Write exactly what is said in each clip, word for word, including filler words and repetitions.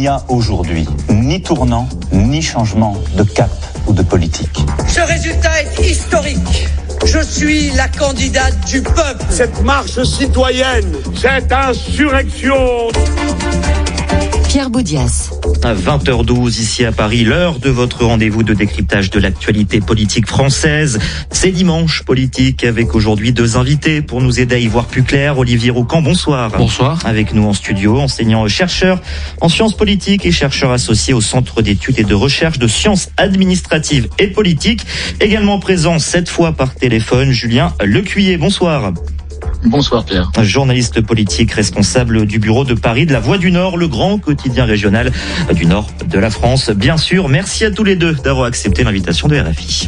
n'y a aujourd'hui ni tournant, ni changement de cap ou de politique. Ce résultat est historique. Je suis la candidate du peuple. Cette marche citoyenne, cette insurrection. Pierre Boudias. À vingt heures douze, ici à Paris, l'heure de votre rendez-vous de décryptage de l'actualité politique française. C'est dimanche politique avec aujourd'hui deux invités pour nous aider à y voir plus clair. Olivier Roucan, bonsoir. Bonsoir. Avec nous en studio, enseignant-chercheur en sciences politiques et chercheur associé au Centre d'études et de recherche de sciences administratives et politiques. Également présent cette fois par téléphone, Julien Lecuyer, bonsoir. Bonsoir Pierre. Journaliste politique responsable du bureau de Paris de La Voix du Nord, le grand quotidien régional du nord de la France. Bien sûr, merci à tous les deux d'avoir accepté l'invitation de R F I.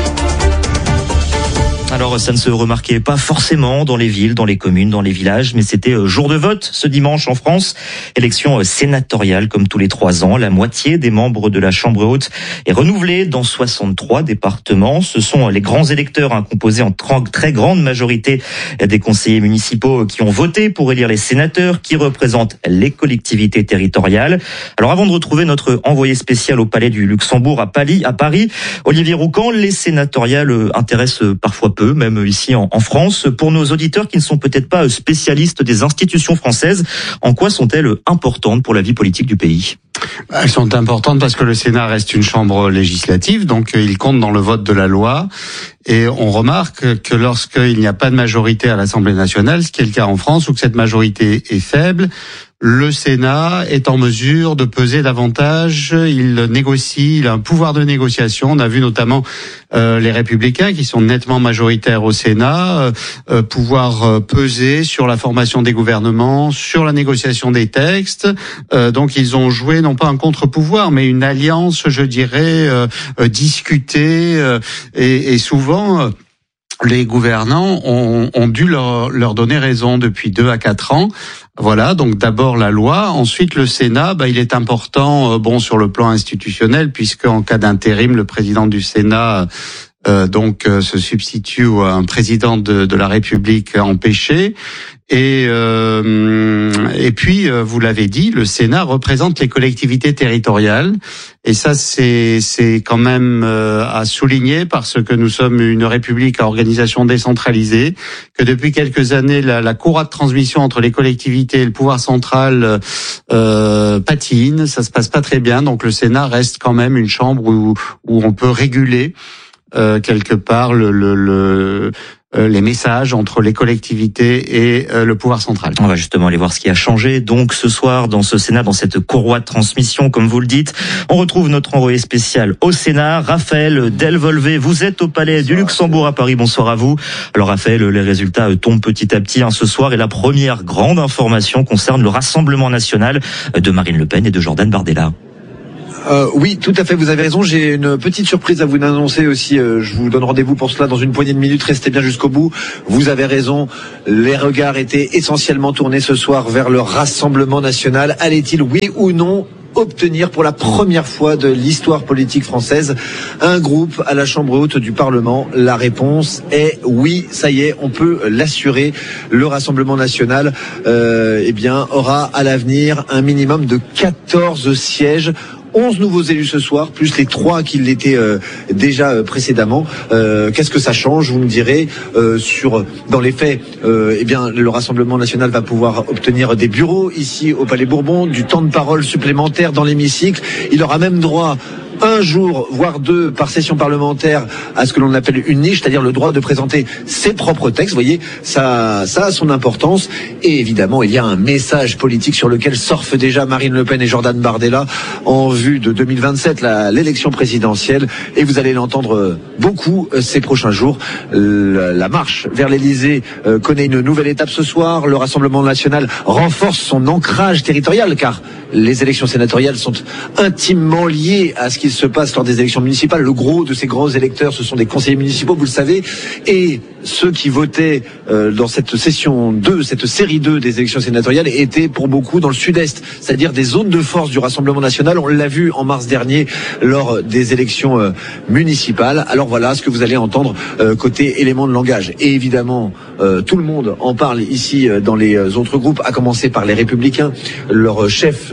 Alors, ça ne se remarquait pas forcément dans les villes, dans les communes, dans les villages, mais c'était jour de vote ce dimanche en France. Élection sénatoriale comme tous les trois ans. La moitié des membres de la Chambre haute est renouvelée dans soixante-trois départements. Ce sont les grands électeurs, hein, composés en très grande majorité des conseillers municipaux qui ont voté pour élire les sénateurs qui représentent les collectivités territoriales. Alors, avant de retrouver notre envoyé spécial au Palais du Luxembourg à Paris, à Paris, Olivier Roucan, les sénatoriales intéressent parfois peu, même ici en, en France. Pour nos auditeurs qui ne sont peut-être pas spécialistes des institutions françaises, en quoi sont-elles importantes pour la vie politique du pays ? Elles sont importantes parce que le Sénat reste une chambre législative, donc il compte dans le vote de la loi. Et on remarque que lorsqu'il n'y a pas de majorité à l'Assemblée nationale, ce qui est le cas en France, ou que cette majorité est faible, le Sénat est en mesure de peser davantage, il négocie, il a un pouvoir de négociation. On a vu notamment euh, les Républicains, qui sont nettement majoritaires au Sénat, euh, pouvoir euh, peser sur la formation des gouvernements, sur la négociation des textes. Euh, donc ils ont joué non pas un contre-pouvoir, mais une alliance, je dirais, euh, euh, discutée, euh, et, et souvent... Euh, les gouvernants ont, ont dû leur, leur donner raison depuis deux à quatre ans. Voilà, donc d'abord la loi, ensuite le Sénat, bah, il est important, euh, bon, sur le plan institutionnel, puisque en cas d'intérim, le président du Sénat euh, donc euh, se substitue à un président de, de la République empêché. Et euh, et puis euh, vous l'avez dit, le Sénat représente les collectivités territoriales, et ça c'est c'est quand même euh, à souligner, parce que nous sommes une république à organisation décentralisée, que depuis quelques années la, la courroie de transmission entre les collectivités et le pouvoir central euh, patine, ça se passe pas très bien. Donc le Sénat reste quand même une chambre où où on peut réguler euh, quelque part le le, le les messages entre les collectivités et le pouvoir central. On va justement aller voir ce qui a changé donc ce soir dans ce Sénat, dans cette courroie de transmission, comme vous le dites. On retrouve notre envoyé spécial au Sénat, Raphaël Delvolvé. Vous êtes au Palais du Luxembourg à Paris. Bonsoir à vous. Alors Raphaël, les résultats tombent petit à petit hein, ce soir, et la première grande information concerne le Rassemblement national de Marine Le Pen et de Jordan Bardella. Euh, oui, tout à fait, vous avez raison. J'ai une petite surprise à vous annoncer aussi. Euh, je vous donne rendez-vous pour cela dans une poignée de minutes. Restez bien jusqu'au bout. Vous avez raison. Les regards étaient essentiellement tournés ce soir vers le Rassemblement national. Allait-il, oui ou non, obtenir pour la première fois de l'histoire politique française un groupe à la Chambre haute du Parlement? La réponse est oui, ça y est, on peut l'assurer. Le Rassemblement national euh, eh bien, aura à l'avenir un minimum de quatorze sièges. onze nouveaux élus ce soir, plus les trois qui l'étaient euh, déjà euh, précédemment. Euh, qu'est-ce que ça change, vous me direz, euh, sur dans les faits, euh, eh bien le Rassemblement national va pouvoir obtenir des bureaux ici au Palais Bourbon, du temps de parole supplémentaire dans l'hémicycle. Il aura même droit un jour, voire deux, par session parlementaire, à ce que l'on appelle une niche, c'est-à-dire le droit de présenter ses propres textes. Vous voyez, ça, ça a son importance. Et évidemment, il y a un message politique sur lequel surfent déjà Marine Le Pen et Jordan Bardella en vue de deux mille vingt-sept, la, l'élection présidentielle. Et vous allez l'entendre beaucoup ces prochains jours. La, la marche vers l'Élysée euh, connaît une nouvelle étape ce soir. Le Rassemblement national renforce son ancrage territorial, car les élections sénatoriales sont intimement liées à ce qui se passe lors des élections municipales. Le gros de ces grands électeurs, ce sont des conseillers municipaux, vous le savez, et ceux qui votaient euh, dans cette session deux, cette série deux des élections sénatoriales, étaient pour beaucoup dans le sud-est, c'est-à-dire des zones de force du Rassemblement national. On l'a vu en mars dernier lors des élections euh, municipales. Alors voilà ce que vous allez entendre euh, côté éléments de langage. Et évidemment, euh, tout le monde en parle ici euh, dans les autres groupes, à commencer par les Républicains. Leur chef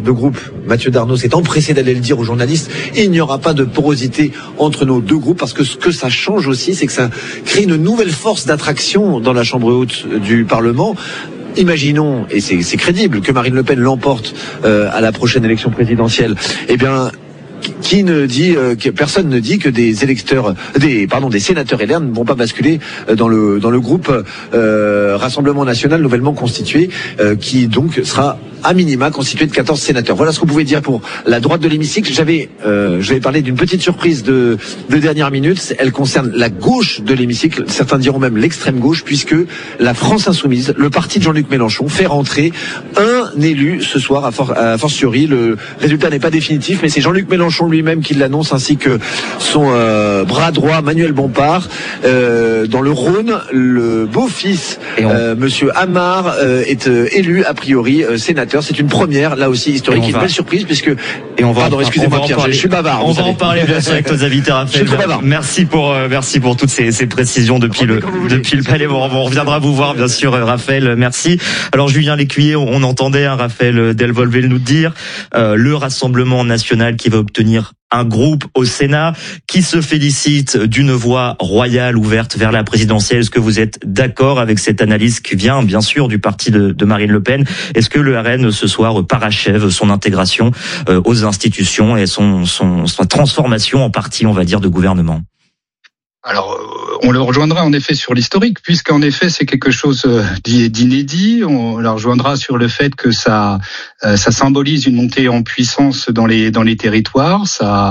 deux groupes. Mathieu Darnaud s'est empressé d'aller le dire aux journalistes. Il n'y aura pas de porosité entre nos deux groupes parce que ce que ça change aussi, c'est que ça crée une nouvelle force d'attraction dans la Chambre haute du Parlement. Imaginons, et c'est, c'est crédible, que Marine Le Pen l'emporte euh, à la prochaine élection présidentielle. Eh bien, qui ne dit euh, que personne ne dit que des électeurs, des pardon, des sénateurs L R ne vont pas basculer dans le dans le groupe euh, Rassemblement National nouvellement constitué, euh, qui donc sera à minima constitué de quatorze sénateurs. Voilà ce qu'on pouvait dire pour la droite de l'hémicycle. J'avais, euh, je vais parler d'une petite surprise de, de dernière minute. Elle concerne la gauche de l'hémicycle. Certains diront même l'extrême gauche, puisque la France Insoumise, le parti de Jean-Luc Mélenchon, fait rentrer un élu ce soir à, for, à fortiori. Le résultat n'est pas définitif, mais c'est Jean-Luc Mélenchon lui-même qui l'annonce, ainsi que son euh, bras droit Manuel Bompard. Euh, dans le Rhône, le beau-fils, on... euh, Monsieur Amar, euh, est euh, élu a priori euh, sénateur. C'est une première, là aussi historique, une va... belle surprise, puisque. Et on va. Pardon, excusez-moi, Pierre, je suis bavard. On va en parler bien sûr avec nos invités, Raphaël. Merci pour, euh, merci pour toutes ces, ces précisions depuis le, depuis le palais. Bon, on reviendra vous voir, bien sûr, Raphaël. Merci. Alors, Julien Lécuyer, on entendait, hein, Raphaël Delvolvé nous dire, euh, le Rassemblement national qui va obtenir un groupe au Sénat qui se félicite d'une voie royale ouverte vers la présidentielle. Est-ce que vous êtes d'accord avec cette analyse qui vient, bien sûr, du parti de, de Marine Le Pen? Est-ce que le R N, ce soir, parachève son intégration euh, aux institutions et son, son, sa transformation en parti, on va dire, de gouvernement? Alors, on le rejoindra en effet sur l'historique, puisqu'en effet c'est quelque chose d'inédit. On le rejoindra sur le fait que ça, ça symbolise une montée en puissance dans les dans les territoires. Ça,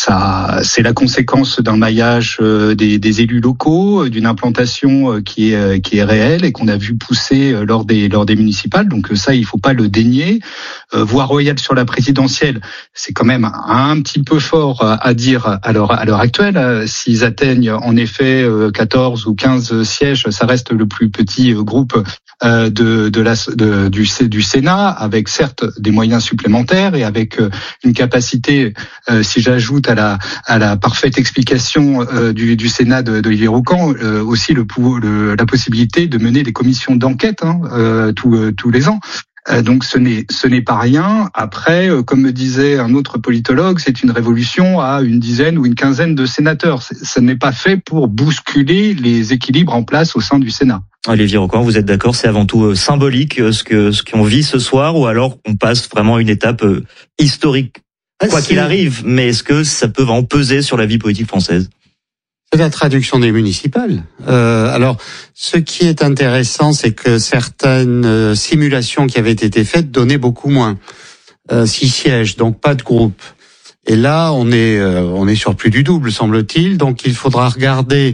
ça, c'est la conséquence d'un maillage des, des élus locaux, d'une implantation qui est qui est réelle et qu'on a vu pousser lors des lors des municipales. Donc ça, il faut pas le dénier. Voie royale sur la présidentielle, c'est quand même un petit peu fort à dire à l'heure à l'heure actuelle. S'ils atteignent en effet quatorze ou quinze sièges, ça reste le plus petit groupe de, de la, de, du, du Sénat, avec certes des moyens supplémentaires et avec une capacité, si j'ajoute à la, à la parfaite explication du, du Sénat d'Olivier Roucan, aussi le, le, la possibilité de mener des commissions d'enquête hein, tous, tous les ans. Donc ce n'est ce n'est pas rien. Après, comme me disait un autre politologue, c'est une révolution à une dizaine ou une quinzaine de sénateurs. Ce n'est pas fait pour bousculer les équilibres en place au sein du Sénat. Olivier Roucan, vous êtes d'accord, c'est avant tout symbolique ce que ce qu'on vit ce soir, ou alors on passe vraiment à une étape historique, quoi qu'il arrive, mais est-ce que ça peut en peser sur la vie politique française? C'est la traduction des municipales. Euh, alors, ce qui est intéressant, c'est que certaines euh, simulations qui avaient été faites donnaient beaucoup moins. Euh, six sièges, donc pas de groupe. Et là, on est euh, on est sur plus du double, semble-t-il. Donc, il faudra regarder,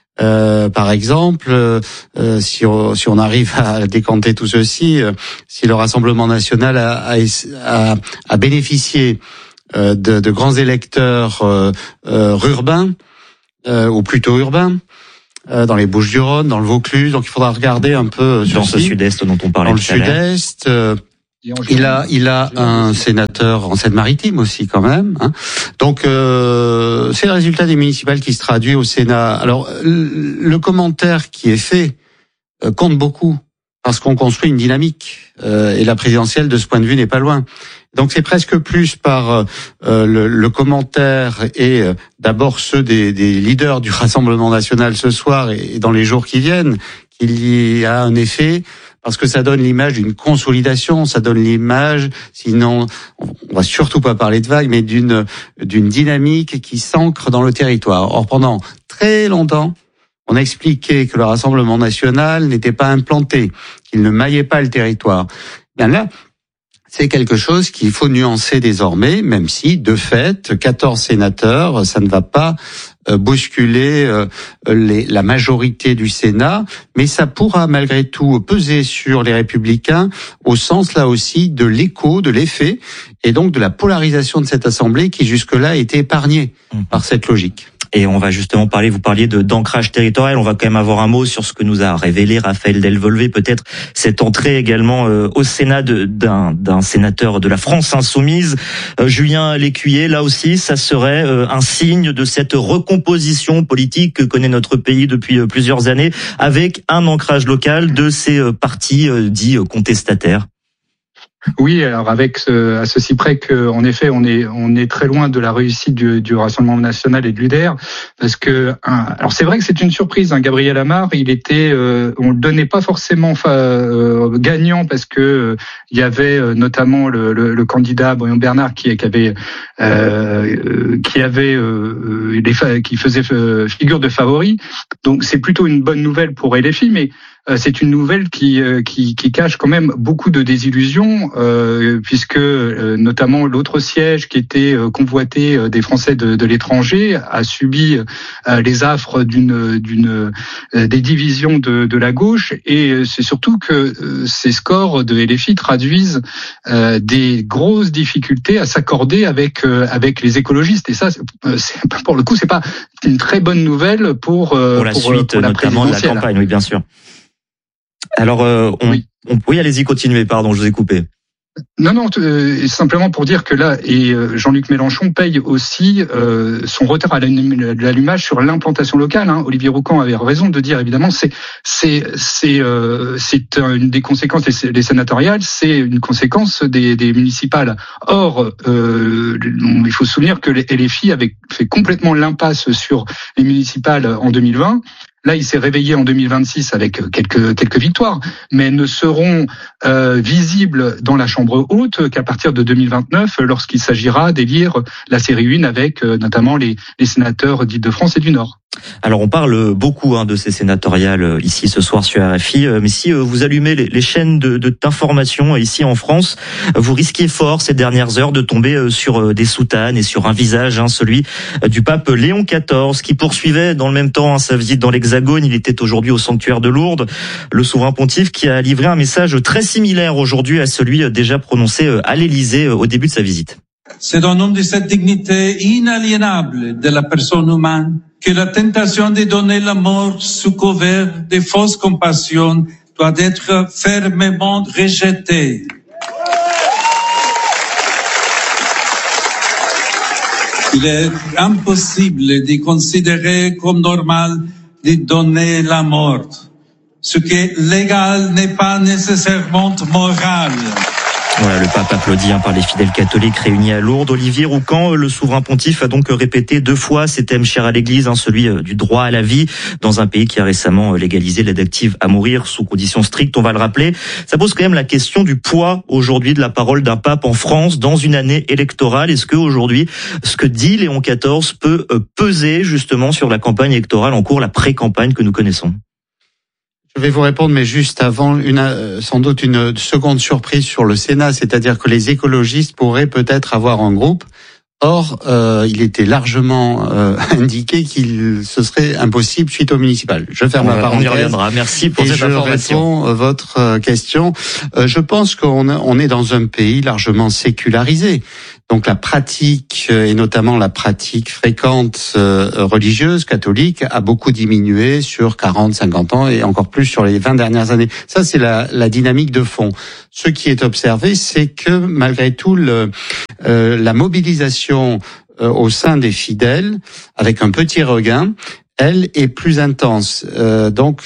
euh, par exemple, euh, si, on, si on arrive à décanter tout ceci, euh, si le Rassemblement national a, a, a, a bénéficié euh, de, de grands électeurs euh, euh, urbains, Euh, ou plutôt urbain, euh, dans les Bouches-du-Rhône, dans le Vaucluse. Donc il faudra regarder un peu sur dans ce sud-est dont on parlait. Dans le sud-est, euh, il a il a un sénateur en Seine-Maritime aussi quand même. Hein. Donc euh, c'est le résultat des municipales qui se traduit au Sénat. Alors le commentaire qui est fait euh, compte beaucoup parce qu'on construit une dynamique euh, et la présidentielle de ce point de vue n'est pas loin. Donc c'est presque plus par euh, le, le commentaire et euh, d'abord ceux des, des leaders du Rassemblement national ce soir et, et dans les jours qui viennent qu'il y a un effet, parce que ça donne l'image d'une consolidation, ça donne l'image, sinon on va surtout pas parler de vague, mais d'une d'une dynamique qui s'ancre dans le territoire. Or pendant très longtemps, on a expliqué que le Rassemblement national n'était pas implanté, qu'il ne maillait pas le territoire. Bien là, c'est quelque chose qu'il faut nuancer désormais, même si, de fait, quatorze sénateurs, ça ne va pas bousculer les, la majorité du Sénat, mais ça pourra malgré tout peser sur les Républicains, au sens là aussi de l'écho, de l'effet, et donc de la polarisation de cette Assemblée qui jusque-là a été épargnée mmh. par cette logique. Et on va justement parler, vous parliez de d'ancrage territorial, on va quand même avoir un mot sur ce que nous a révélé Raphaël Delvolvé, peut-être cette entrée également euh, au Sénat de, d'un, d'un sénateur de la France insoumise, euh, Julien Lécuyer. Là aussi, ça serait euh, un signe de cette recomposition politique que connaît notre pays depuis euh, plusieurs années, avec un ancrage local de ces euh, partis euh, dits euh, contestataires. Oui, alors avec ce, à ceci près que, en effet, on est on est très loin de la réussite du, du Rassemblement national et de l'U D R, parce que hein, alors c'est vrai que c'est une surprise. Hein, Gabriel Amar, il était, euh, on le donnait pas forcément euh, gagnant parce que euh, il y avait euh, notamment le, le, le candidat Bruno Bernard qui, qui avait euh, qui avait euh, des, qui faisait figure de favori. Donc c'est plutôt une bonne nouvelle pour L F I, mais c'est une nouvelle qui, qui, qui cache quand même beaucoup de désillusions, euh, puisque euh, notamment l'autre siège qui était convoité des Français de, de l'étranger a subi euh, les affres d'une, d'une, euh, des divisions de, de la gauche, et c'est surtout que euh, ces scores de L F I traduisent euh, des grosses difficultés à s'accorder avec euh, avec les écologistes, et ça, c'est, pour le coup, c'est pas une très bonne nouvelle pour euh, pour la pour, suite, pour la notamment de la campagne, oui, bien sûr. Alors, euh, on, oui. on, oui, allez-y, continuez, pardon, je vous ai coupé. Non, non, euh, simplement pour dire que là, et euh, Jean-Luc Mélenchon paye aussi euh, son retard à l'allumage sur l'implantation locale. Hein. Olivier Roucan avait raison de dire, évidemment, c'est c'est c'est euh, c'est une des conséquences des, des sénatoriales, c'est une conséquence des, des municipales. Or, euh, il faut se souvenir que les L F I avait fait complètement l'impasse sur les municipales en deux mille vingt. Là, il s'est réveillé en deux mille vingt-six avec quelques quelques victoires, mais ne seront euh, visibles dans la Chambre haute qu'à partir de deux mille vingt-neuf, lorsqu'il s'agira d'élire la série un avec euh, notamment les, les sénateurs d'Île-de-France et du Nord. Alors on parle beaucoup hein, de ces sénatoriales ici ce soir sur R F I, mais si vous allumez les, les chaînes de, de d'information ici en France, vous risquez fort ces dernières heures de tomber sur des soutanes et sur un visage, hein, celui du pape Léon quatorze, qui poursuivait dans le même temps hein, sa visite dans l'Hexagone. Il était aujourd'hui au sanctuaire de Lourdes, le souverain pontife qui a livré un message très similaire aujourd'hui à celui déjà prononcé à l'Élysée au début de sa visite. C'est au nom de cette dignité inaliénable de la personne humaine que la tentation de donner la mort sous couvert de fausses compassions doit être fermement rejetée. Il est impossible de considérer comme normal de donner la mort. Ce qui est légal n'est pas nécessairement moral. Voilà, le pape applaudi hein, par les fidèles catholiques réunis à Lourdes. Olivier Roucan, le souverain pontife, a donc répété deux fois ces thèmes chers à l'Église, hein, celui du droit à la vie, dans un pays qui a récemment légalisé l'aide active à mourir sous conditions strictes, on va le rappeler. Ça pose quand même la question du poids aujourd'hui de la parole d'un pape en France dans une année électorale. Est-ce que aujourd'hui, ce que dit Léon quatorze peut peser justement sur la campagne électorale en cours, la pré-campagne que nous connaissons ? Je vais vous répondre, mais juste avant, une, sans doute une seconde surprise sur le Sénat, c'est-à-dire que les écologistes pourraient peut-être avoir un groupe. Or, euh, il était largement euh, indiqué qu'il ce serait impossible suite au municipal. Je ferme on ma parenthèse. On y reviendra. Merci pour et cette je information. réponds à votre question. Euh, je pense qu'on on est dans un pays largement sécularisé. Donc la pratique, et notamment la pratique fréquente euh, religieuse, catholique, a beaucoup diminué sur quarante, cinquante ans et encore plus sur les vingt dernières années. Ça, c'est la, la dynamique de fond. Ce qui est observé, c'est que malgré tout, le, euh, la mobilisation euh, au sein des fidèles, avec un petit regain, elle est plus intense. Euh, donc,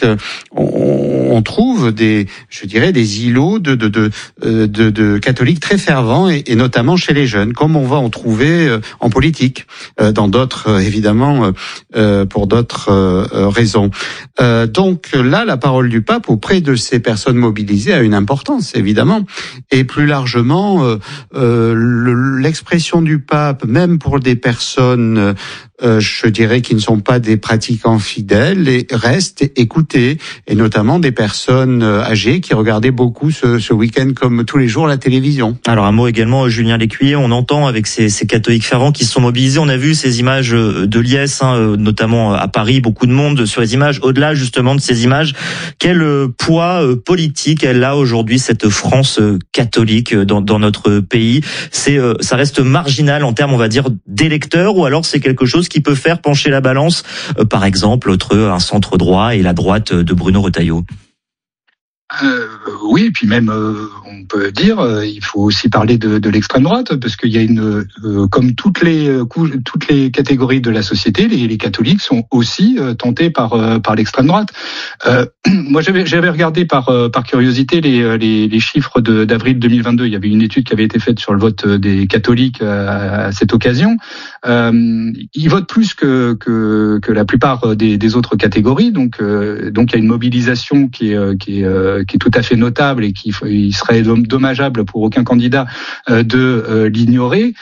on, on trouve des, je dirais, des îlots de de de de, de catholiques très fervents et, et notamment chez les jeunes, comme on va en trouver en politique, euh, dans d'autres évidemment, euh, pour d'autres euh, raisons. Euh, donc là, la parole du pape auprès de ces personnes mobilisées a une importance évidemment, et plus largement, euh, euh, l'expression du pape, même pour des personnes Euh, je dirais qu'ils ne sont pas des pratiquants fidèles et restent écoutés, et notamment des personnes âgées qui regardaient beaucoup ce, ce week-end comme tous les jours la télévision. Alors un mot également, Julien Lécuyer, on entend avec ces, ces catholiques fervents qui se sont mobilisés, on a vu ces images de liesse, hein, notamment à Paris, beaucoup de monde sur les images. Au-delà justement de ces images, quel poids politique elle a aujourd'hui, cette France catholique dans, dans notre pays? C'est, ça reste marginal en termes, on va dire, d'électeurs, ou alors c'est quelque chose qui peut faire pencher la balance, euh, par exemple, entre un centre droit et la droite de Bruno Retailleau? Euh, oui, et puis même, euh, on peut dire, euh, il faut aussi parler de, de l'extrême droite, parce qu'il y a une, euh, comme toutes les euh, toutes les catégories de la société, les, les catholiques sont aussi euh, tentés par euh, par l'extrême droite. Euh, moi, j'avais j'avais regardé par euh, par curiosité les les, les chiffres de, d'avril deux mille vingt-deux. Il y avait une étude qui avait été faite sur le vote des catholiques à, à cette occasion. Euh, ils votent plus que que que la plupart des, des autres catégories, donc euh, donc il y a une mobilisation qui est qui est euh, qui est tout à fait notable et qui il serait dommageable pour aucun candidat euh, de euh, l'ignorer.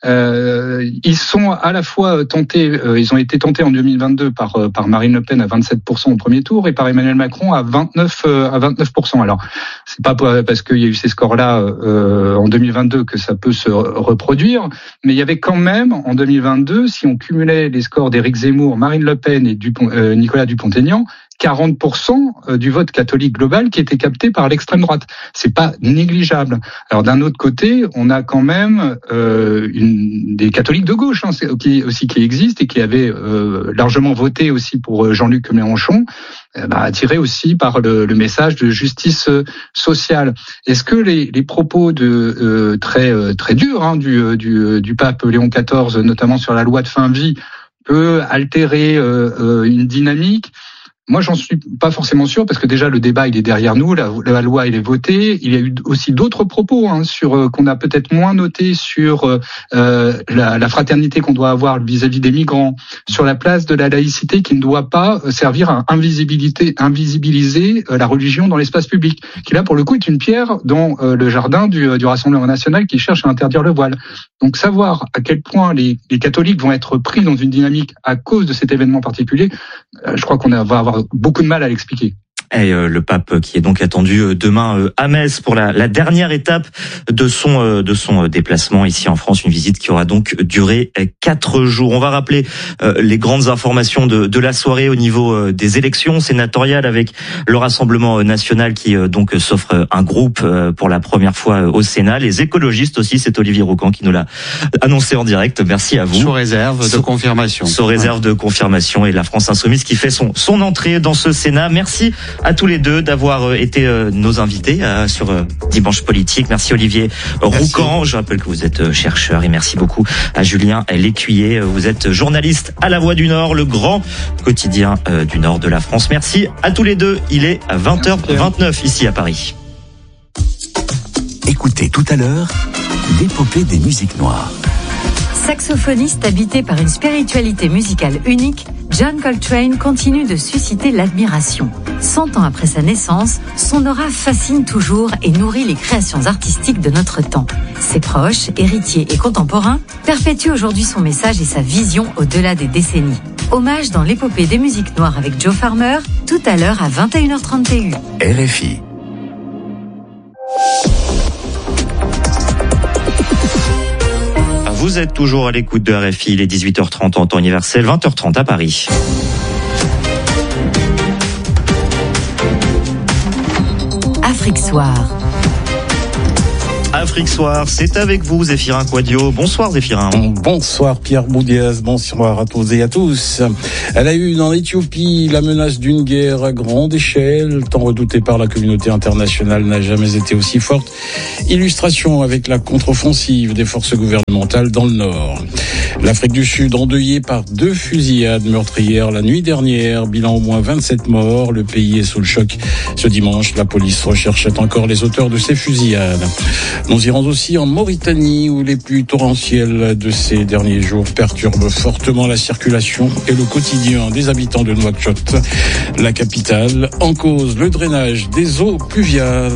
Euh, ils sont à la fois tentés, euh, ils ont été tentés en deux mille vingt-deux par euh, par Marine Le Pen à vingt-sept pour cent au premier tour et par Emmanuel Macron à vingt-neuf euh, à vingt-neuf pour cent. Alors c'est pas parce qu'il y a eu ces scores-là euh, en deux mille vingt-deux que ça peut se reproduire, mais il y avait quand même en deux mille vingt-deux, si on cumulait les scores d'Éric Zemmour, Marine Le Pen et Dupont, euh, Nicolas Dupont-Aignan, quarante pour cent du vote catholique global qui était capté par l'extrême droite. C'est pas négligeable. Alors d'un autre côté, on a quand même euh, une, des catholiques de gauche hein, qui aussi qui existent et qui avaient euh, largement voté aussi pour Jean-Luc Mélenchon, euh, bah, attirés aussi par le, le message de justice sociale. Est-ce que les, les propos de euh, très très durs hein, du, du, du pape Léon quatorze, notamment sur la loi de fin de vie, peut altérer euh, euh, une dynamique? Moi, j'en suis pas forcément sûr parce que déjà le débat il est derrière nous, la, la loi elle est votée. Il y a eu aussi d'autres propos hein, sur euh, qu'on a peut-être moins noté sur euh, la, la fraternité qu'on doit avoir vis-à-vis des migrants, sur la place de la laïcité qui ne doit pas servir à invisibilité, invisibiliser euh, la religion dans l'espace public, qui là pour le coup est une pierre dans euh, le jardin du, du Rassemblement national qui cherche à interdire le voile. Donc savoir à quel point les, les catholiques vont être pris dans une dynamique à cause de cet événement particulier, euh, je crois qu'on va avoir beaucoup de mal à l'expliquer. Et euh, le pape qui est donc attendu demain euh, à Metz pour la, la dernière étape de son euh, de son déplacement ici en France, une visite qui aura donc duré quatre jours. On va rappeler euh, les grandes informations de, de la soirée au niveau euh, des élections sénatoriales avec le Rassemblement national qui euh, donc s'offre un groupe euh, pour la première fois au Sénat. Les écologistes aussi, c'est Olivier Roucan qui nous l'a annoncé en direct. Merci à vous. Sous réserve de confirmation. Sous réserve de confirmation et la France Insoumise qui fait son son entrée dans ce Sénat. Merci à tous les deux d'avoir été nos invités sur Dimanche Politique. Merci Olivier Roucan. Je rappelle que vous êtes chercheur et merci beaucoup à Julien Lécuyer. Vous êtes journaliste à La Voix du Nord, le grand quotidien du Nord de la France. Merci à tous les deux. Il est à vingt heures vingt-neuf ici à Paris. Écoutez tout à l'heure l'épopée des musiques noires. Saxophoniste habité par une spiritualité musicale unique, John Coltrane continue de susciter l'admiration. Cent ans après sa naissance, son aura fascine toujours et nourrit les créations artistiques de notre temps. Ses proches, héritiers et contemporains perpétuent aujourd'hui son message et sa vision au-delà des décennies. Hommage dans l'épopée des musiques noires avec Joe Farmer, tout à l'heure à vingt et une heures trente T U. R F I. Vous êtes toujours à l'écoute de R F I, il est dix-huit heures trente en temps universel, vingt heures trente à Paris. Afrique Soir. Afrique Soir, c'est avec vous Zéphirin Quadio. Bonsoir Zéphirin. Bonsoir Pierre Boudiaz, bonsoir à tous et à tous. Elle a eu en Éthiopie la menace d'une guerre à grande échelle, tant redoutée par la communauté internationale, n'a jamais été aussi forte. Illustration avec la contre-offensive des forces gouvernementales dans le Nord. L'Afrique du Sud endeuillée par deux fusillades meurtrières la nuit dernière, bilan au moins vingt-sept morts. Le pays est sous le choc. Ce dimanche, la police recherchait encore les auteurs de ces fusillades. Nous irons aussi en Mauritanie où les pluies torrentielles de ces derniers jours perturbent fortement la circulation et le quotidien des habitants de Nouakchott, la capitale. En cause, le drainage des eaux pluviales.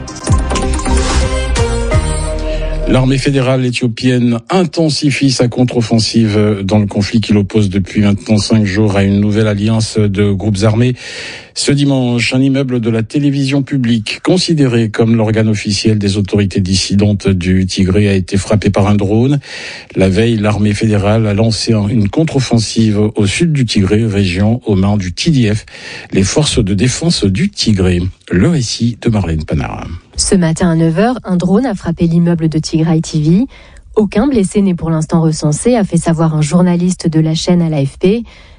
L'armée fédérale éthiopienne intensifie sa contre-offensive dans le conflit qui l'oppose depuis maintenant cinq jours à une nouvelle alliance de groupes armés. Ce dimanche, un immeuble de la télévision publique, considéré comme l'organe officiel des autorités dissidentes du Tigré, a été frappé par un drone. La veille, l'armée fédérale a lancé une contre-offensive au sud du Tigré, région aux mains du T D F, les forces de défense du Tigré. Le récit de Marlène Panara. Ce matin à neuf heures, un drone a frappé l'immeuble de Tigray T V. Aucun blessé n'est pour l'instant recensé, a fait savoir un journaliste de la chaîne à l'A F P.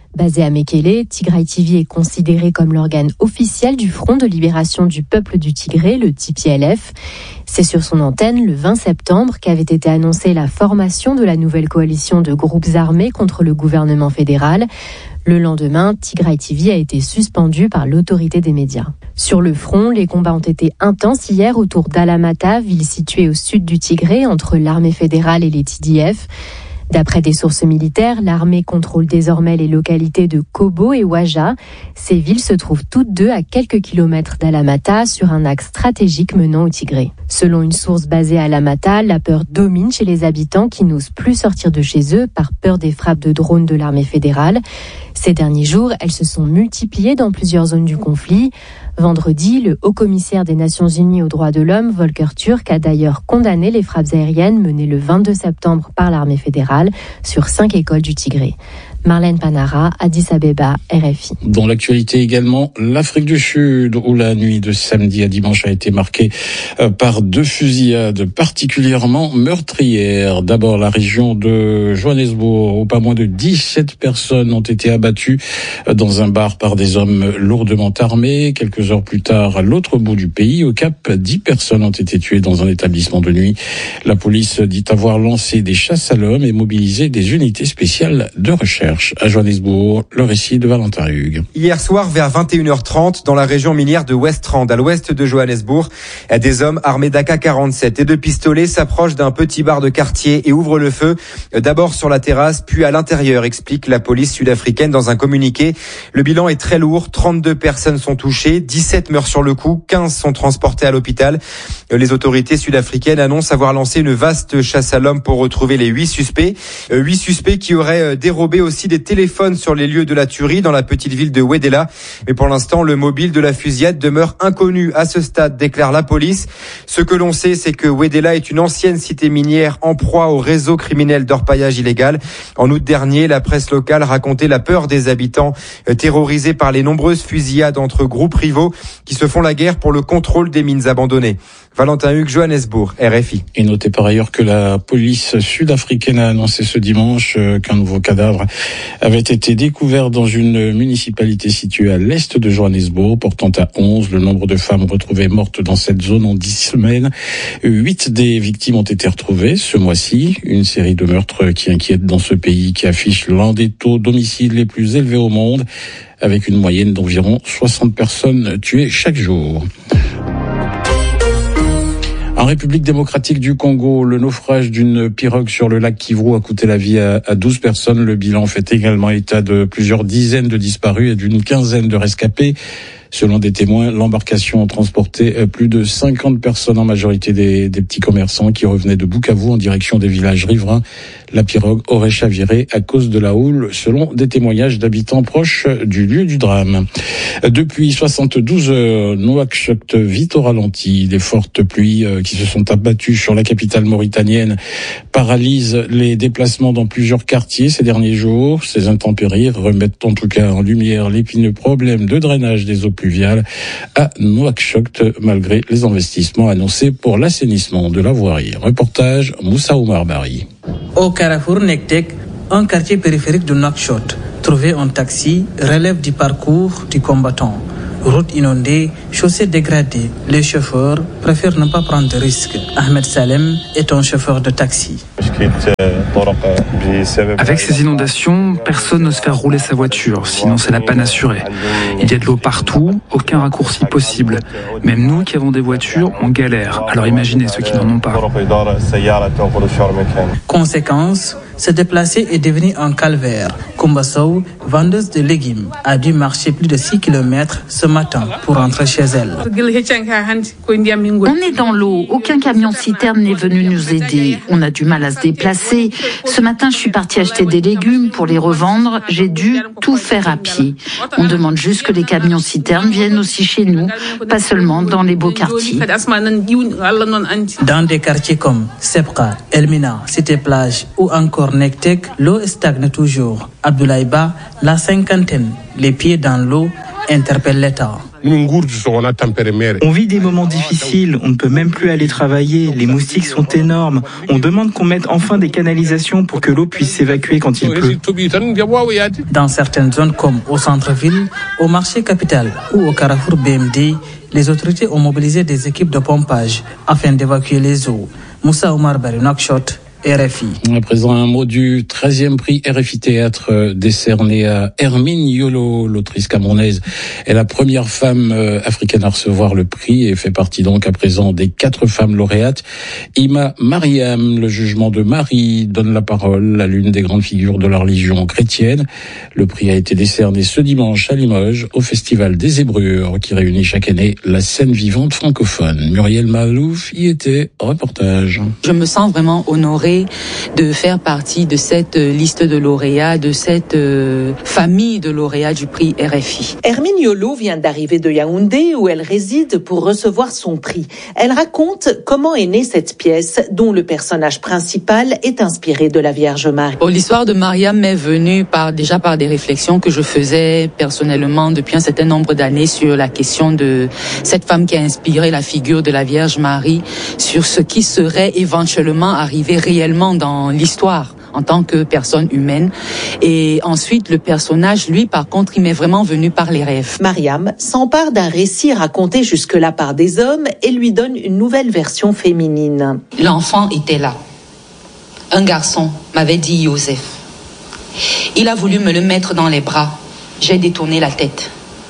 Basé à Mekele, Tigray T V est considéré comme l'organe officiel du Front de libération du peuple du Tigré, le T P L F. C'est sur son antenne, le vingt septembre, qu'avait été annoncée la formation de la nouvelle coalition de groupes armés contre le gouvernement fédéral. Le lendemain, Tigray T V a été suspendu par l'autorité des médias. Sur le front, les combats ont été intenses hier autour d'Alamata, ville située au sud du Tigré, entre l'armée fédérale et les T D F. D'après des sources militaires, l'armée contrôle désormais les localités de Kobo et Waja. Ces villes se trouvent toutes deux à quelques kilomètres d'Alamata sur un axe stratégique menant au Tigré. Selon une source basée à Alamata, la peur domine chez les habitants qui n'osent plus sortir de chez eux par peur des frappes de drones de l'armée fédérale. Ces derniers jours, elles se sont multipliées dans plusieurs zones du conflit. Vendredi, le haut-commissaire des Nations Unies aux droits de l'homme, Volker Turk, a d'ailleurs condamné les frappes aériennes menées le vingt-deux septembre par l'armée fédérale sur cinq écoles du Tigré. Marlène Panara, Addis Abeba, R F I. Dans l'actualité également, l'Afrique du Sud, où la nuit de samedi à dimanche a été marquée par deux fusillades particulièrement meurtrières. D'abord, la région de Johannesburg, où pas moins de dix-sept personnes ont été abattues dans un bar par des hommes lourdement armés. Quelques heures plus tard, à l'autre bout du pays, au Cap, dix personnes ont été tuées dans un établissement de nuit. La police dit avoir lancé des chasses à l'homme et mobilisé des unités spéciales de recherche. À Johannesburg, le récit de Valentin Hugues. Hier soir, vers vingt et une heures trente, dans la région minière de Weststrand, à l'ouest de Johannesburg, des hommes armés d'A K quarante-sept et de pistolets s'approchent d'un petit bar de quartier et ouvrent le feu, d'abord sur la terrasse, puis à l'intérieur, explique la police sud-africaine dans un communiqué. Le bilan est très lourd, trente-deux personnes sont touchées, dix-sept meurent sur le coup, quinze sont transportés à l'hôpital. Les autorités sud-africaines annoncent avoir lancé une vaste chasse à l'homme pour retrouver les huit suspects. Huit suspects qui auraient dérobé aussi des téléphones sur les lieux de la tuerie dans la petite ville de Wedela. Mais pour l'instant, le mobile de la fusillade demeure inconnu à ce stade, déclare la police. Ce que l'on sait, c'est que Wedela est une ancienne cité minière en proie au réseau criminel d'orpaillage illégal. En août dernier, la presse locale racontait la peur des habitants terrorisés par les nombreuses fusillades entre groupes rivaux qui se font la guerre pour le contrôle des mines abandonnées. Valentin Hugues, Johannesburg, R F I. Et notez par ailleurs que la police sud-africaine a annoncé ce dimanche qu'un nouveau cadavre avait été découvert dans une municipalité située à l'est de Johannesburg, portant à onze le nombre de femmes retrouvées mortes dans cette zone en dix semaines. Huit des victimes ont été retrouvées ce mois-ci. Une série de meurtres qui inquiète dans ce pays qui affiche l'un des taux d'homicide les plus élevés au monde, avec une moyenne d'environ soixante personnes tuées chaque jour. En République démocratique du Congo, le naufrage d'une pirogue sur le lac Kivu a coûté la vie à douze personnes. Le bilan fait également état de plusieurs dizaines de disparus et d'une quinzaine de rescapés. Selon des témoins, l'embarcation transportait plus de cinquante personnes, en majorité des, des petits commerçants qui revenaient de Bukavu en direction des villages riverains. La pirogue aurait chaviré à cause de la houle, selon des témoignages d'habitants proches du lieu du drame. Depuis soixante-douze heures, Nouakchott vit au ralenti. Les fortes pluies qui se sont abattues sur la capitale mauritanienne paralysent les déplacements dans plusieurs quartiers ces derniers jours. Ces intempéries remettent en tout cas en lumière l'épineux problème de drainage des eaux pluviales à Nouakchott, malgré les investissements annoncés pour l'assainissement de la voirie. Reportage Moussa Oumar Bari. Au carrefour Nektek, un quartier périphérique de Nouakchott, trouver un taxi relève du parcours du combattant. Route inondée, chaussée dégradée, les chauffeurs préfèrent ne pas prendre de risques. Ahmed Salem est un chauffeur de taxi. Avec ces inondations, personne n'ose faire rouler sa voiture, sinon c'est la panne assurée. Il y a de l'eau partout, aucun raccourci possible. Même nous qui avons des voitures, on galère. Alors imaginez ceux qui n'en ont pas. Conséquence, se déplacer est devenu un calvaire. Kumbasow, vendeuse de légumes, a dû marcher plus de six kilomètres ce matin pour rentrer chez elle. On est dans l'eau, aucun camion-citerne n'est venu nous aider. On a du mal à se déplacer. Ce matin, je suis partie acheter des légumes pour les revendre. J'ai dû tout faire à pied. On demande juste que les camions-citernes viennent aussi chez nous, pas seulement dans les beaux quartiers. Dans des quartiers comme Sepka, Elmina, Cité-Plage ou encore Nektek, l'eau stagne toujours. Abdoulaye Ba, la cinquantaine, les pieds dans l'eau, interpelle l'État. On vit des moments difficiles, on ne peut même plus aller travailler, les moustiques sont énormes. On demande qu'on mette enfin des canalisations pour que l'eau puisse s'évacuer quand il pleut. Dans certaines zones comme au centre-ville, au marché capital ou au carrefour B M D, les autorités ont mobilisé des équipes de pompage afin d'évacuer les eaux. Moussa Omar Bari, Nouakchott, R F I. À présent, un mot du treizième prix R F I Théâtre décerné à Hermine Yolo, l'autrice camerounaise, est la première femme africaine à recevoir le prix et fait partie donc à présent des quatre femmes lauréates. Ima Mariam, le jugement de Marie, donne la parole à l'une des grandes figures de la religion chrétienne. Le prix a été décerné ce dimanche à Limoges au Festival des Zébrures qui réunit chaque année la scène vivante francophone. Muriel Malouf y était, reportage. Je me sens vraiment honorée de faire partie de cette liste de lauréats, de cette euh, famille de lauréats du prix R F I. Hermine Yolo vient d'arriver de Yaoundé où elle réside pour recevoir son prix. Elle raconte comment est née cette pièce dont le personnage principal est inspiré de la Vierge Marie. Oh, l'histoire de Mariam m'est venue par, déjà par des réflexions que je faisais personnellement depuis un certain nombre d'années sur la question de cette femme qui a inspiré la figure de la Vierge Marie, sur ce qui serait éventuellement arrivé réellement dans l'histoire en tant que personne humaine. Et ensuite, le personnage, lui, par contre, il m'est vraiment venu par les rêves. Mariam s'empare d'un récit raconté jusque-là par des hommes et lui donne une nouvelle version féminine. L'enfant était là. Un garçon m'avait dit Joseph. Il a voulu me le mettre dans les bras. J'ai détourné la tête.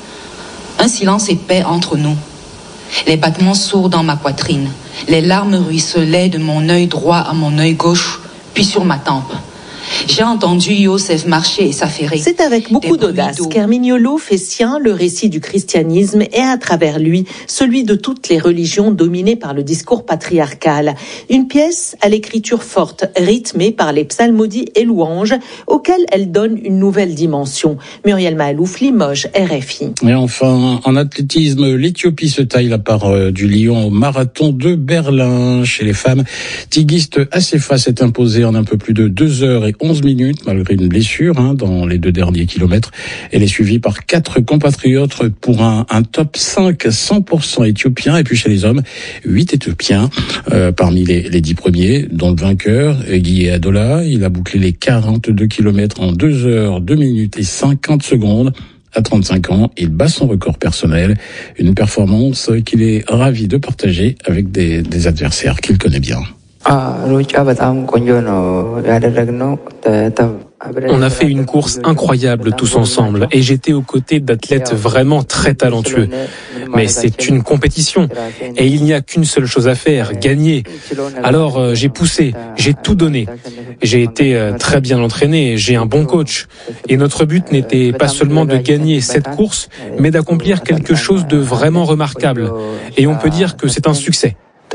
Un silence épais entre nous. Les battements sourds dans ma poitrine. Les larmes ruisselaient de mon œil droit à mon œil gauche, puis sur ma tempe. J'ai entendu Yosef marcher et s'affairer. C'est avec beaucoup d'audace qu'Hermine Yolo fait sien le récit du christianisme et à travers lui, celui de toutes les religions dominées par le discours patriarcal. Une pièce à l'écriture forte, rythmée par les psalmodies et louanges, auxquelles elle donne une nouvelle dimension. Muriel Malouf, Limoges, R F I. Et enfin, en athlétisme, l'Éthiopie se taille la part du lion au marathon de Berlin. Chez les femmes, Tigiste Assefa s'est imposée en un peu plus de deux heures et onze minutes, malgré une blessure hein, dans les deux derniers kilomètres. Elle est suivie par quatre compatriotes pour un, un top cinq cent pour cent éthiopien. Et puis chez les hommes, huit Éthiopiens euh, parmi les, les dix premiers, dont le vainqueur, Guy Adola. Il a bouclé les quarante-deux kilomètres en deux heures, deux minutes et cinquante secondes. À trente-cinq ans, il bat son record personnel, une performance qu'il est ravi de partager avec des, des adversaires qu'il connaît bien. On a fait une course incroyable tous ensemble et j'étais aux côtés d'athlètes vraiment très talentueux. Mais c'est une compétition et il n'y a qu'une seule chose à faire, gagner. Alors euh, j'ai poussé, j'ai tout donné. J'ai été euh, très bien entraîné, j'ai un bon coach. Et notre but n'était pas seulement de gagner cette course, mais d'accomplir quelque chose de vraiment remarquable. Et on peut dire que c'est un succès.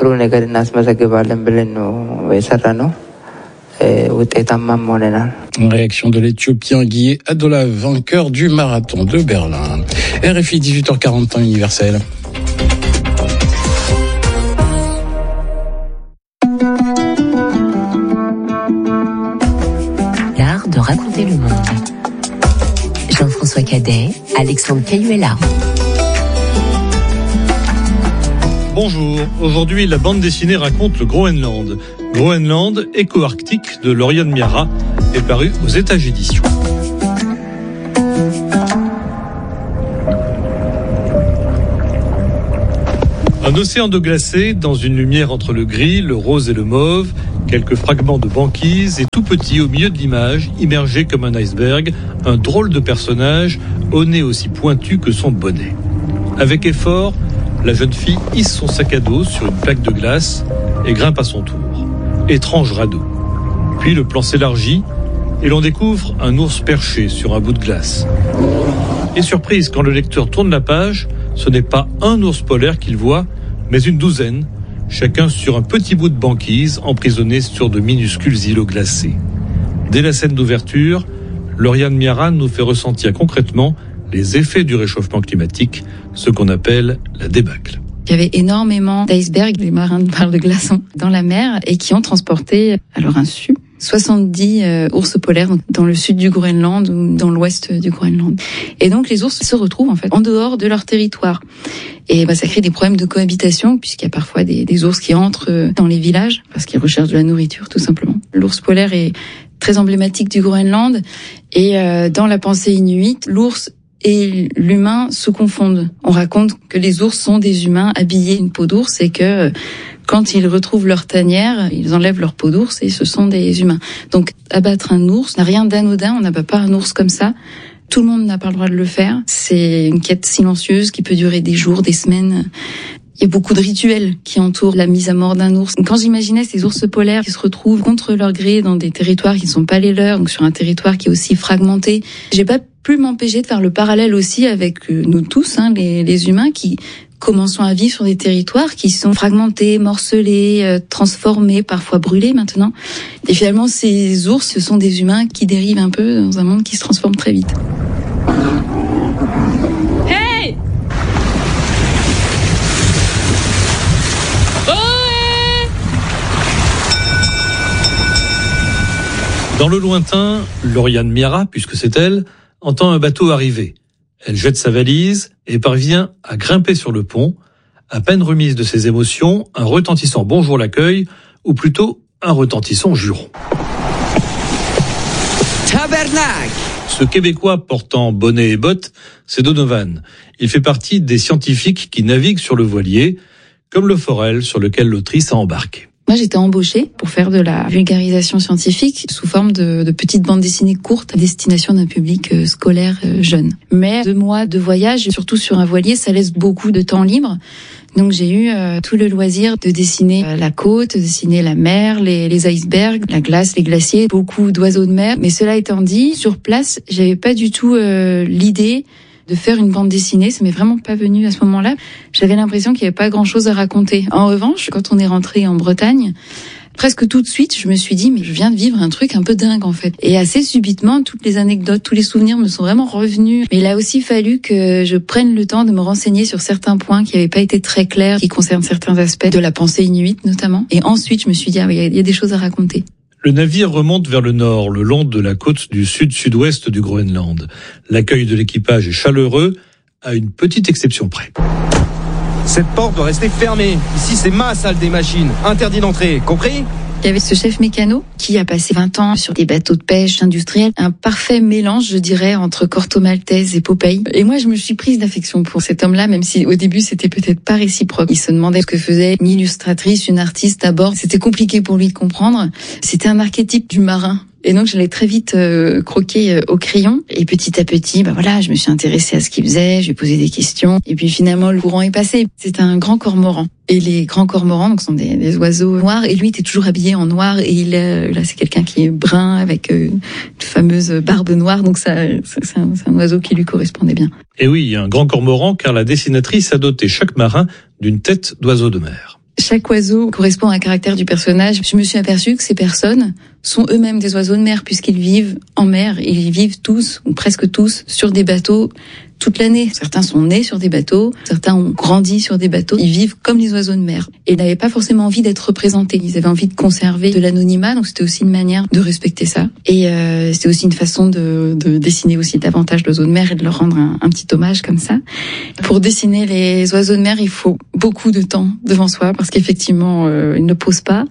Réaction de l'Éthiopien Guy Adola, vainqueur du marathon de Berlin. R F I dix-huit heures quarante, temps universel. L'art de raconter le monde. Jean-François Cadet, Alexandre Cayuela. Bonjour, aujourd'hui la bande dessinée raconte le Groenland. Groenland, éco-arctique de Lauriane Miara, est paru aux Étages Éditions. Un océan d'eau glacée, dans une lumière entre le gris, le rose et le mauve, quelques fragments de banquise et tout petit au milieu de l'image, immergé comme un iceberg, un drôle de personnage, au nez aussi pointu que son bonnet. Avec effort, la jeune fille hisse son sac à dos sur une plaque de glace et grimpe à son tour. Étrange radeau. Puis le plan s'élargit et l'on découvre un ours perché sur un bout de glace. Et surprise, quand le lecteur tourne la page, ce n'est pas un ours polaire qu'il voit, mais une douzaine, chacun sur un petit bout de banquise emprisonné sur de minuscules îlots glacés. Dès la scène d'ouverture, Lauriane Miara nous fait ressentir concrètement les effets du réchauffement climatique, ce qu'on appelle la débâcle. Il y avait énormément d'icebergs, des marins de barres de glaçons dans la mer et qui ont transporté à leur insu soixante-dix euh, ours polaires dans le sud du Groenland ou dans l'ouest du Groenland. Et donc les ours se retrouvent en fait en dehors de leur territoire. Et bah, ça crée des problèmes de cohabitation puisqu'il y a parfois des, des ours qui entrent dans les villages parce qu'ils recherchent de la nourriture tout simplement. L'ours polaire est très emblématique du Groenland et euh, dans la pensée inuite, l'ours et l'humain se confondent. On raconte que les ours sont des humains habillés d'une peau d'ours et que quand ils retrouvent leur tanière, ils enlèvent leur peau d'ours et ce sont des humains. Donc abattre un ours n'a rien d'anodin, on n'abat pas un ours comme ça. Tout le monde n'a pas le droit de le faire. C'est une quête silencieuse qui peut durer des jours, des semaines. Il y a beaucoup de rituels qui entourent la mise à mort d'un ours. Quand j'imaginais ces ours polaires qui se retrouvent contre leur gré dans des territoires qui ne sont pas les leurs, donc sur un territoire qui est aussi fragmenté, j'ai pas pu m'empêcher de faire le parallèle aussi avec nous tous, hein, les, les humains qui commençons à vivre sur des territoires qui sont fragmentés, morcelés, euh, transformés, parfois brûlés maintenant. Et finalement, ces ours, ce sont des humains qui dérivent un peu dans un monde qui se transforme très vite. Hey! Dans le lointain, Lauriane Miara, puisque c'est elle, entend un bateau arriver. Elle jette sa valise et parvient à grimper sur le pont. À peine remise de ses émotions, un retentissant bonjour l'accueille, ou plutôt un retentissant juron. Tabernacle! Ce Québécois portant bonnet et bottes, c'est Donovan. Il fait partie des scientifiques qui naviguent sur le voilier, comme le Forel sur lequel l'autrice a embarqué. Moi, j'étais embauchée pour faire de la vulgarisation scientifique sous forme de, de petites bandes dessinées courtes à destination d'un public euh, scolaire euh, jeune. Mais deux mois de voyage, surtout sur un voilier, ça laisse beaucoup de temps libre. Donc j'ai eu euh, tout le loisir de dessiner euh, la côte, de dessiner la mer, les, les icebergs, la glace, les glaciers, beaucoup d'oiseaux de mer. Mais cela étant dit, sur place, j'avais pas du tout euh, l'idée de faire une bande dessinée, ça m'est vraiment pas venu à ce moment-là. J'avais l'impression qu'il n'y avait pas grand-chose à raconter. En revanche, quand on est rentré en Bretagne, presque tout de suite, je me suis dit, mais je viens de vivre un truc un peu dingue, en fait. Et assez subitement, toutes les anecdotes, tous les souvenirs me sont vraiment revenus. Mais il a aussi fallu que je prenne le temps de me renseigner sur certains points qui n'avaient pas été très clairs, qui concernent certains aspects de la pensée inuite, notamment. Et ensuite, je me suis dit, ah, il y a des choses à raconter. Le navire remonte vers le nord, le long de la côte du sud-sud-ouest du Groenland. L'accueil de l'équipage est chaleureux, à une petite exception près. Cette porte doit rester fermée. Ici, c'est ma salle des machines. Interdit d'entrer, compris ? Il y avait ce chef mécano qui a passé vingt ans sur des bateaux de pêche industriels. Un parfait mélange, je dirais, entre Corto Maltese et Popeye. Et moi, je me suis prise d'affection pour cet homme-là, même si au début, c'était peut-être pas réciproque. Il se demandait ce que faisait une illustratrice, une artiste à bord. C'était compliqué pour lui de comprendre. C'était un archétype du marin. Et donc, je l'ai très vite euh, croqué euh, au crayon. Et petit à petit, bah voilà, je me suis intéressée à ce qu'il faisait, je lui ai posé des questions. Et puis finalement, le courant est passé. C'est un grand cormoran. Et les grands cormorans, donc, sont des, des oiseaux noirs. Et lui, était toujours habillé en noir. Et il, euh, là, c'est quelqu'un qui est brun avec euh, une fameuse barbe noire. Donc, ça, c'est un, c'est un oiseau qui lui correspondait bien. Et oui, un grand cormoran, car la dessinatrice a doté chaque marin d'une tête d'oiseau de mer. Chaque oiseau correspond à un caractère du personnage. Je me suis aperçue que ces personnes sont eux-mêmes des oiseaux de mer puisqu'ils vivent en mer. Ils vivent tous, ou presque tous, sur des bateaux toute l'année. Certains sont nés sur des bateaux, certains ont grandi sur des bateaux. Ils vivent comme les oiseaux de mer. Et ils n'avaient pas forcément envie d'être représentés. Ils avaient envie de conserver de l'anonymat, donc c'était aussi une manière de respecter ça. Et euh, c'était aussi une façon de, de dessiner aussi davantage l'oiseau de mer et de leur rendre un, un petit hommage comme ça. Pour dessiner les oiseaux de mer, il faut beaucoup de temps devant soi parce qu'effectivement, euh, ils ne posent pas.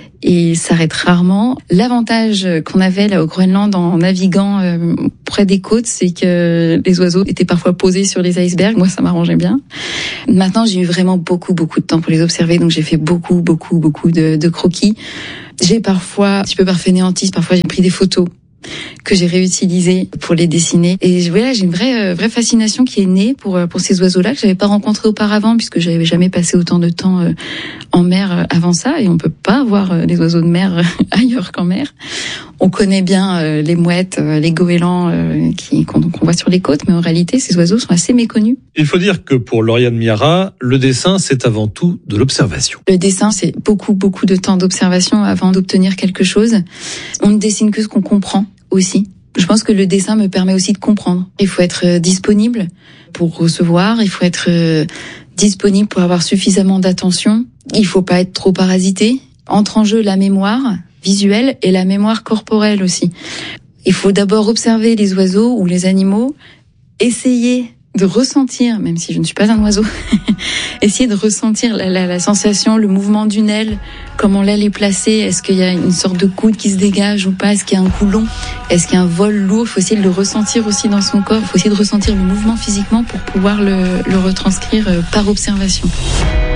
Et s'arrête rarement. L'avantage qu'on avait là au Groenland en naviguant euh, près des côtes, c'est que les oiseaux étaient parfois posés sur les icebergs. Moi, ça m'arrangeait bien. Maintenant, j'ai eu vraiment beaucoup, beaucoup de temps pour les observer, donc j'ai fait beaucoup, beaucoup, beaucoup de, de croquis. J'ai parfois, un petit peu par fainéantise, parfois j'ai pris des photos que j'ai réutilisé pour les dessiner. Et voilà, j'ai une vraie euh, vraie fascination qui est née pour pour ces oiseaux-là que j'avais pas rencontrés auparavant puisque j'avais jamais passé autant de temps euh, en mer euh, avant ça et on peut pas voir euh, des oiseaux de mer euh, ailleurs qu'en mer. On connaît bien euh, les mouettes, euh, les goélands euh, qui qu'on, qu'on voit sur les côtes, mais en réalité, ces oiseaux sont assez méconnus. Il faut dire que pour Lauriane Miara, le dessin, c'est avant tout de l'observation. Le dessin, c'est beaucoup, beaucoup de temps d'observation avant d'obtenir quelque chose. On ne dessine que ce qu'on comprend aussi. Je pense que le dessin me permet aussi de comprendre. Il faut être disponible pour recevoir, il faut être disponible pour avoir suffisamment d'attention. Il faut pas être trop parasité. Entre en jeu la mémoire visuelle et la mémoire corporelle aussi. Il faut d'abord observer les oiseaux ou les animaux, essayer de ressentir, même si je ne suis pas un oiseau, essayer de ressentir la, la, la sensation, le mouvement d'une aile, comment l'aile est placée, est-ce qu'il y a une sorte de coude qui se dégage ou pas, est-ce qu'il y a un cou long, est-ce qu'il y a un vol lourd, il faut essayer de le ressentir aussi dans son corps, il faut essayer de ressentir le mouvement physiquement pour pouvoir le, le retranscrire par observation.